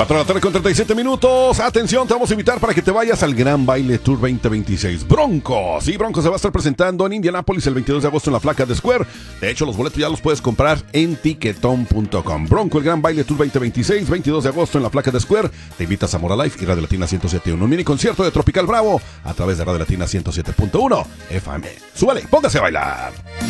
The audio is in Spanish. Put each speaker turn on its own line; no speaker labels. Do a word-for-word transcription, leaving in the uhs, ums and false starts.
cuatro de la tarde con treinta y siete minutos. Atención, te vamos a invitar para que te vayas al Gran Baile Tour veinte veintiséis. Broncos. Sí, Broncos se va a estar presentando en Indianápolis el veintidós de agosto en la Flaca de Square. De hecho, los boletos ya los puedes comprar en tiquetón punto com. Bronco, el Gran Baile Tour veinte veintiséis, veintidós de agosto en la Flaca de Square. Te invitas a Zamora Life y Radio Latina ciento siete punto uno. Un mini concierto de Tropical Bravo a través de Radio Latina ciento siete punto uno F M. Súbale, póngase a bailar.